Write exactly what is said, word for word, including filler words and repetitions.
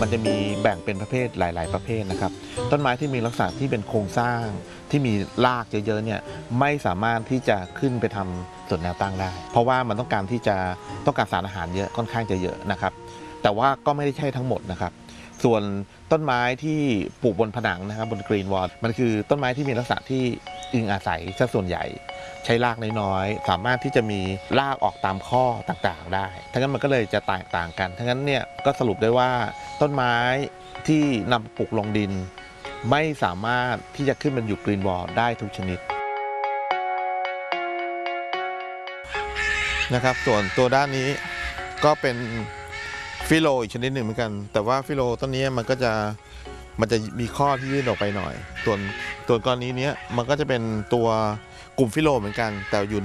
มันจะมีแบ่งเป็นประเภทหลายๆประเภทนะครับต้นไม้ที่มีลักษณะที่เป็นโครงสร้างที่มีรากเยอะๆเนี่ยไม่สามารถที่จะขึ้นไปทำส่วนแนวตั้งได้เพราะว่ามันต้องการที่จะต้องการสารอาหารเยอะค่อนข้างจะเยอะนะครับแต่ว่าก็ไม่ได้ใช่ทั้งหมดนะครับส่วนต้นไม้ที่ปลูกบนผนังนะครับบนกรีนวอลมันคือต้นไม้ที่มีลักษณะที่อิงอาศัยซะส่วนใหญ่ใช้รากน้อยๆสามารถที่จะมีรากออกตามข้อต่างๆได้ทั้งนั้นมันก็เลยจะแตกต่างกันทั้งนั้นเนี่ยก็สรุปได้ว่าต้นไม้ที่นำปลูกลงดินไม่สามารถที่จะขึ้นมาอยู่กรีนวอลได้ทุกชนิดนะครับส่วนตัวด้านนี้ก็เป็นฟิโลอีกชนิดหนึ่งเหมือนกันแต่ว่าฟิโลต้นนี้มันก็จะมันจะมีข้อที่ยื่นออกไปหน่อยส่วนตัวกรณีนี้มันก็จะเป็นตัวกลุ่มฟิโลเหมือนกันแต่อยู่